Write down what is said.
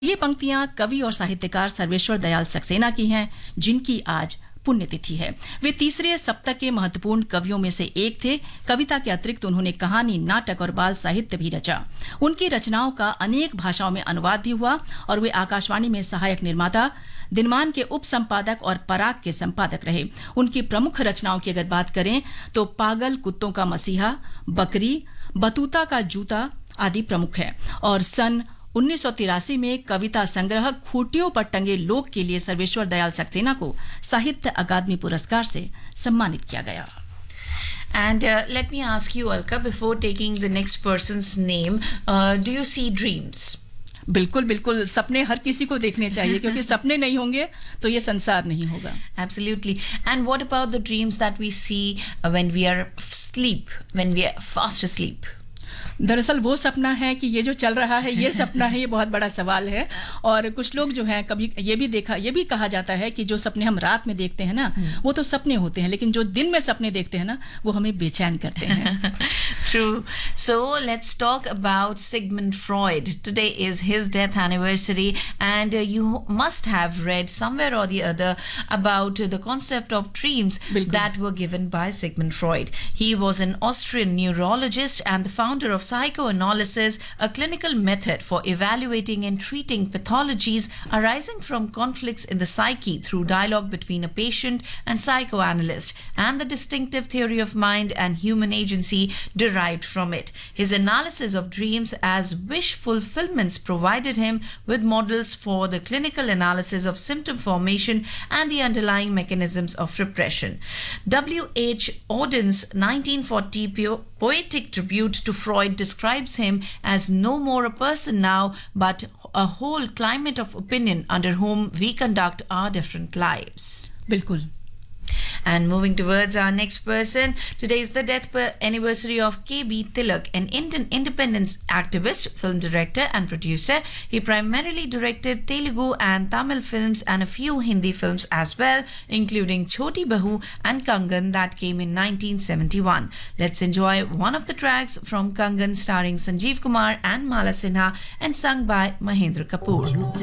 ये पंक्तियां कवि और साहित्यकार सर्वेश्वर दयाल सक्सेना की हैं, जिनकी आज पुण्यतिथि है। वे तीसरे सप्तक के महत्वपूर्ण कवियों में से एक थे। कविता के अतिरिक्त उन्होंने कहानी, नाटक और बाल साहित्य भी रचा। उनकी रचनाओं का अनेक भाषाओं में अनुवाद भी हुआ और वे आकाशवाणी में सहायक निर्माता, दिनमान के उप संपादक और पराग के संपादक रहे। उनकी प्रमुख रचनाओं की अगर बात करें तो पागल कुत्तों का मसीहा, बकरी, बतूता का जूता आदि प्रमुख है। और सन 1983 में कविता संग्रह खूंटियों पर टंगे लोग के लिए सर्वेश्वर दयाल सक्सेना को साहित्य अकादमी पुरस्कार से सम्मानित किया गया। And let me ask you, Alka, before taking the next person's name, do you see dreams? बिल्कुल बिल्कुल, सपने हर किसी को देखने चाहिए क्योंकि सपने नहीं होंगे तो ये संसार नहीं होगा। Absolutely. And what about the dreams that we see when we are when we are fast asleep? दरअसल वो सपना है कि ये जो चल रहा है ये सपना है, ये बहुत बड़ा सवाल है। और कुछ लोग जो हैं, कभी ये भी कहा जाता है कि जो सपने हम रात में देखते हैं ना, वो तो सपने होते हैं, लेकिन जो दिन में सपने देखते हैं ना, वो हमें बेचैन करते हैं। True. So let's talk about Sigmund Freud. Today is his death anniversary, and you must have read somewhere or the other about the concept of dreams that were given by Sigmund Freud. He was an Austrian neurologist and the founder of psychoanalysis, a clinical method for evaluating and treating pathologies arising from conflicts in the psyche through dialogue between a patient and psychoanalyst, and the distinctive theory of mind and human agency derived from it. His analysis of dreams as wish fulfillments provided him with models for the clinical analysis of symptom formation and the underlying mechanisms of repression. W. H. Auden's 1940 poetic tribute to Freud describes him as no more a person now, but a whole climate of opinion under whom we conduct our different lives. बिल्कुल। And moving towards our next person, today is the death anniversary of K.B. Tilak, an Indian independence activist, film director and producer. He primarily directed Telugu and Tamil films and a few Hindi films as well, including Choti Bahu and Kangan that came in 1971. Let's enjoy one of the tracks from Kangan starring Sanjeev Kumar and Mala Sinha and sung by Mahendra Kapoor.